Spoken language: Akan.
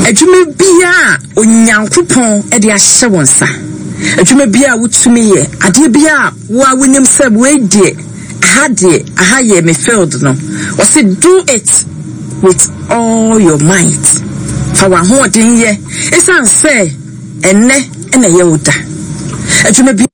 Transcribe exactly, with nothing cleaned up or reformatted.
adwuma bia onyankopon e de ahye wonsa adwuma bia wotumi ye ade bia wo a wonim se we die hade aha ye me field no o say do it with all your might fa wa ho den ye esan say enne ene ye woda adwuma